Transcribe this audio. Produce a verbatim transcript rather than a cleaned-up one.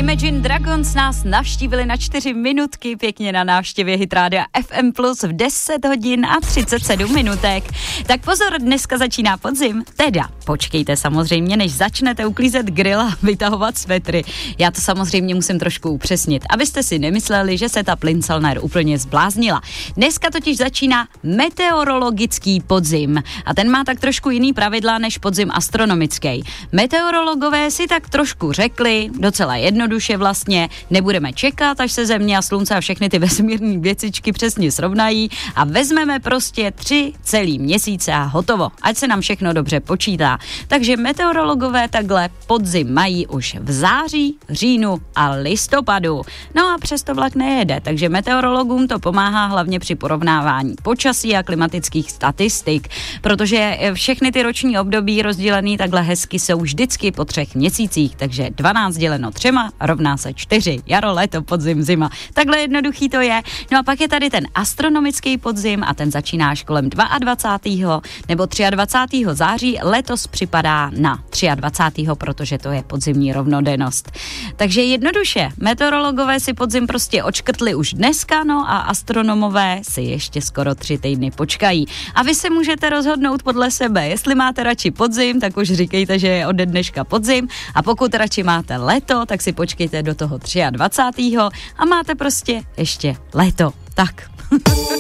Imagine Dragons nás navštívili na čtyři minutky, pěkně na návštěvě Hit Rádia F M plus v deset hodin a třicet sedm minutek. Tak pozor, dneska začíná podzim, teda počkejte samozřejmě, než začnete uklízet grill a vytahovat svetry. Já to samozřejmě musím trošku upřesnit, abyste si nemysleli, že se ta Plincelner úplně zbláznila. Dneska totiž začíná meteorologický podzim a ten má tak trošku jiný pravidla než podzim astronomický. Meteorologové si tak trošku řekli, docela jednoduše vlastně, nebudeme čekat, až se země a slunce a všechny ty vesmírné věcičky přesně srovnají a vezmeme prostě tři celý měsíce a hotovo, ať se nám všechno dobře počítá. Takže meteorologové takhle podzim mají už v září, říjnu a listopadu. No a přesto vlak nejede, takže meteorologům to pomáhá hlavně při porovnávání počasí a klimatických statistik, protože všechny ty roční období rozdělený takhle hezky jsou vždycky po třech měsících, takže dvanáct děleno třema rovná se čtyři. Jaro, léto, podzim, zima. Takhle jednoduchý to je. No a pak je tady ten astronomický podzim a ten začíná až kolem dvacátého druhého nebo dvacátého třetího září. Letos připadá na dvacátého třetího protože to je podzimní rovnodennost. Takže jednoduše, meteorologové si podzim prostě odškrtli už dneska, no a astronomové si ještě skoro tři týdny počkají. A vy se můžete rozhodnout podle sebe, jestli máte radši podzim, tak už říkejte, že je ode dneška podzim, a pokud radši máte léto, tak si počkejte do toho dvacátého třetího a máte prostě ještě léto. Tak.